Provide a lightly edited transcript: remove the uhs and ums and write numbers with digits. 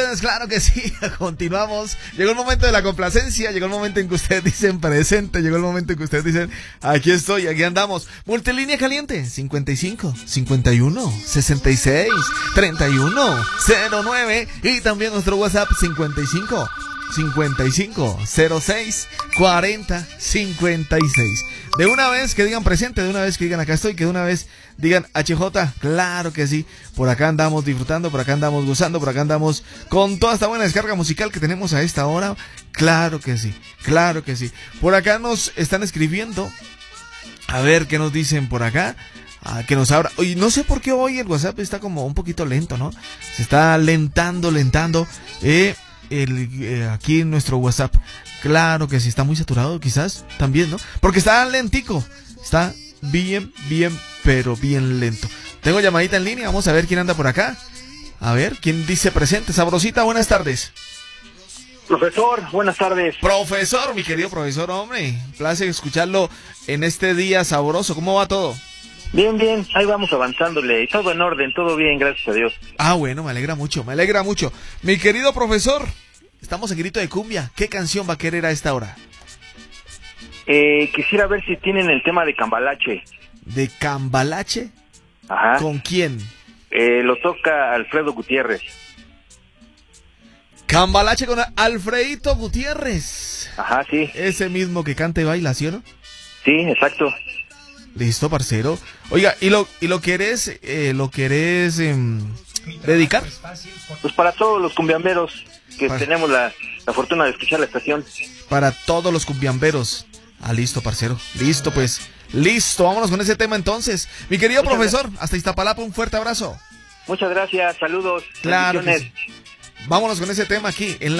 ustedes, claro que sí. Continuamos. Llegó el momento de la complacencia, llegó el momento en que ustedes dicen presente, llegó el momento en que ustedes dicen aquí estoy, aquí andamos. Multilínea caliente 55 51 66 31 09 y también nuestro WhatsApp 55 06 40 56. De una vez que digan presente, de una vez que digan acá estoy, que de una vez digan HJ, claro que sí. Por acá andamos disfrutando, por acá andamos gozando, por acá andamos con toda esta buena descarga musical que tenemos a esta hora. Claro que sí, claro que sí. Por acá nos están escribiendo. A ver qué nos dicen por acá. Que nos abra. Oye, no sé por qué hoy el WhatsApp está como un poquito lento, ¿no? Se está lentando. Aquí en nuestro WhatsApp, claro que sí, está muy saturado quizás, también, ¿no? Porque está lentico, está bien, pero bien lento. Tengo llamadita en línea, vamos a ver quién anda por acá. A ver, ¿quién dice presente? Sabrosita, buenas tardes. Profesor, buenas tardes. Profesor, mi querido profesor, hombre, placer escucharlo en este día sabroso. ¿Cómo va todo? Bien, ahí vamos avanzándole, todo en orden, todo bien, gracias a Dios. Bueno, me alegra mucho. Mi querido profesor, estamos en grito de cumbia, ¿qué canción va a querer a esta hora? Quisiera ver si tienen el tema de Cambalache. ¿De Cambalache? Ajá. ¿Con quién? Lo toca Alfredo Gutiérrez. Cambalache con Alfredito Gutiérrez. Ajá, sí. Ese mismo que canta y baila, ¿sí o no? Sí, exacto. Listo, parcero. Oiga, ¿y lo querés dedicar? Pues para todos los cumbiamberos que tenemos la fortuna de escuchar la estación. Para todos los cumbiamberos. Listo, parcero. Listo, pues. Listo, vámonos con ese tema entonces. Mi querido profesor, hasta Iztapalapa, un fuerte abrazo. Muchas gracias, saludos. Claro que sí. Vámonos con ese tema aquí en la